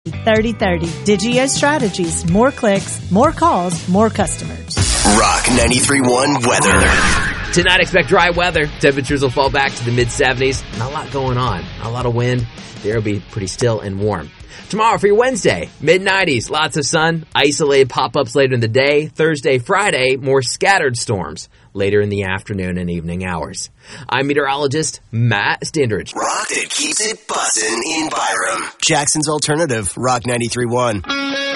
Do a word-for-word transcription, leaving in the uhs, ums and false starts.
thirty thirty. Digio Strategies. More clicks, more calls, more customers. Rock ninety-three point one weather. Tonight, expect dry weather. Temperatures will fall back to the mid-seventies. Not a lot going on. Not a lot of wind. The air will be pretty still and warm. Tomorrow for your Wednesday, mid-nineties, lots of sun, isolated pop-ups later in the day. Thursday, Friday, more scattered storms later in the afternoon and evening hours. I'm meteorologist Matt Standridge. Rock that keeps it bussin' in Byram. Jackson's Alternative, Rock ninety-three point one.